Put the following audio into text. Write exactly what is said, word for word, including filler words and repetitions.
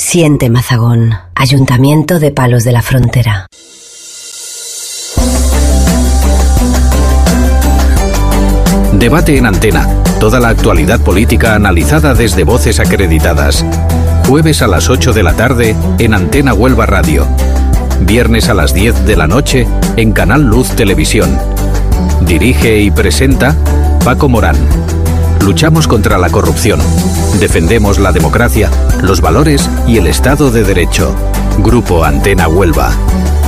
Siente Mazagón. Ayuntamiento de Palos de la Frontera. Debate en Antena. Toda la actualidad política analizada desde voces acreditadas. Jueves a las ocho de la tarde en Antena Huelva Radio. Viernes a las diez de la noche en Canal Luz Televisión. Dirige y presenta Paco Morán. Luchamos contra la corrupción. Defendemos la democracia, los valores y el Estado de Derecho. Grupo Antena Huelva.